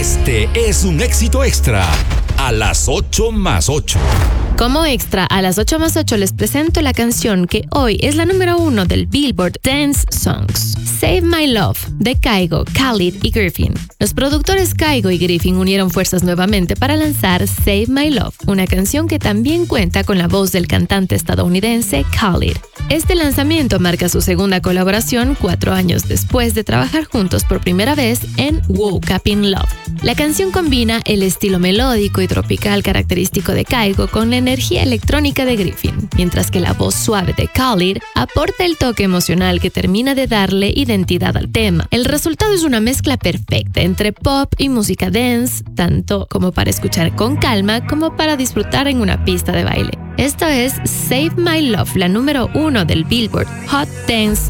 Este es un éxito extra a las 8 más 8. Como extra, a las 8 más 8 les presento la canción que hoy es la número 1 del Billboard Dance Songs. Save My Love, de Kygo, Khalid y Griffin. Los productores Kygo y Griffin unieron fuerzas nuevamente para lanzar Save My Love, una canción que también cuenta con la voz del cantante estadounidense Khalid. Este lanzamiento marca su segunda colaboración 4 años después de trabajar juntos por primera vez en Woke Up in Love. La canción combina el estilo melódico y tropical característico de Kygo con la energía electrónica de Griffin, mientras que la voz suave de Khalid aporta el toque emocional que termina de darle identidad al tema. El resultado es una mezcla perfecta entre pop y música dance, tanto como para escuchar con calma como para disfrutar en una pista de baile. Esto es Save My Love, la número 1 del Billboard Hot Dance